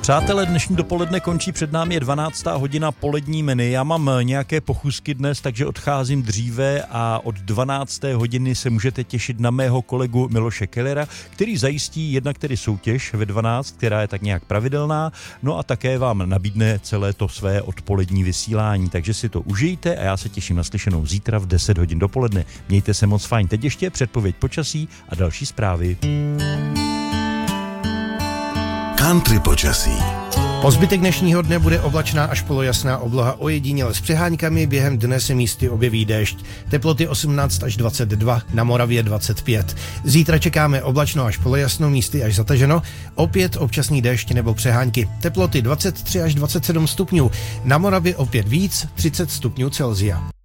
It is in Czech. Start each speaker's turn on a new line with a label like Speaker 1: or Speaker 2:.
Speaker 1: Přátelé, dnešní dopoledne končí, před námi je 12. hodina polední menu. Já mám nějaké pochůzky dnes, takže odcházím dříve a od 12. hodiny se můžete těšit na mého kolegu Miloše Kellera, který zajistí jednak tedy soutěž ve 12, která je tak nějak pravidelná, no a také vám nabídne celé to své odpolední vysílání, takže si to užijte a já se těším na slyšenou zítra v 10 hodin dopoledne. Mějte se moc fajn. Teď ještě předpověď počasí a další zprávy.
Speaker 2: Country počasí.
Speaker 3: Po zbytek dnešního dne bude oblačná až polojasná obloha, ojediněle s přeháňkami, během dne se místy objeví déšť. Teploty 18 až 22, na Moravě 25. Zítra čekáme oblačno až polojasno, místy až zataženo, opět občasný déšť nebo přehánky. Teploty 23 až 27 stupňů, na Moravě opět víc, 30 stupňů Celsia.